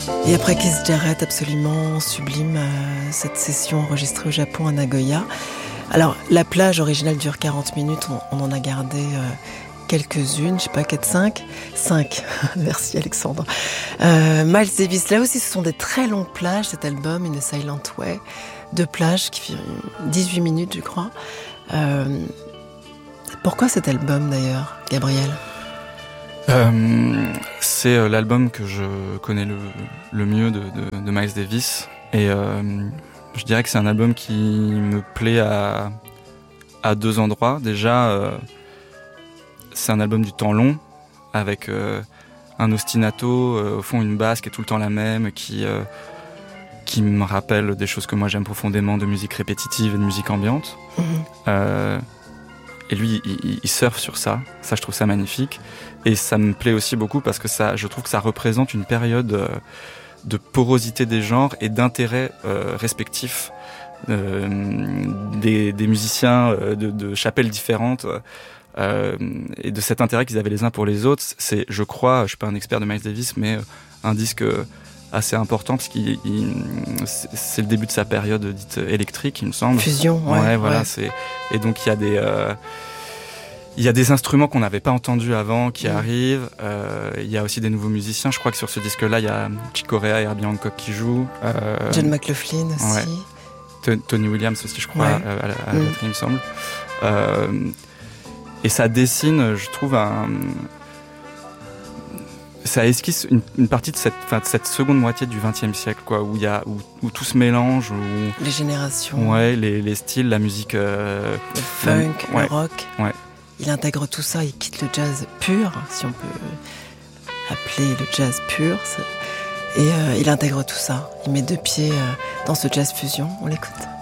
Et après Keith Jarrett, absolument sublime, cette session enregistrée au Japon à Nagoya. Alors, la plage originale dure 40 minutes, on en a gardé quelques-unes, je sais pas, 4-5 5, merci Alexandre. Miles Davis, là aussi ce sont des très longues plages, cet album, In a Silent Way, de plages qui font 18 minutes je crois. Pourquoi cet album d'ailleurs, Gabriel ? C'est l'album que je connais le mieux de Miles Davis, et je dirais que c'est un album qui me plaît à deux endroits. Déjà, c'est un album du temps long, avec un ostinato, au fond une basse qui est tout le temps la même, qui me rappelle des choses que moi j'aime profondément, de musique répétitive et de musique ambiante. Et lui, il surfe sur ça. Ça, je trouve ça magnifique. Et ça me plaît aussi beaucoup parce que je trouve que ça représente une période de porosité des genres et d'intérêts respectifs des musiciens de chapelles différentes. Et de cet intérêt qu'ils avaient les uns pour les autres. C'est, je crois, je suis pas un expert de Miles Davis, mais un disque assez important parce que c'est le début de sa période dite électrique, il me semble. Fusion, ouais. Voilà. Et donc il y a des instruments qu'on n'avait pas entendus avant qui arrivent. Il y a aussi des nouveaux musiciens. Je crois que sur ce disque-là, il y a Chick Corea et Herbie Hancock qui jouent. John McLaughlin aussi. Ouais. Tony Williams aussi, je crois, à la batterie, il me semble. Et ça dessine, je trouve, ça esquisse une partie de cette seconde moitié du XXe siècle, quoi, où tout se mélange, où les générations, ouais, les styles, la musique, le funk, le rock. Ouais. Il intègre tout ça, il quitte le jazz pur, si on peut appeler le jazz pur, et il intègre tout ça. Il met deux pieds dans ce jazz fusion. On l'écoute.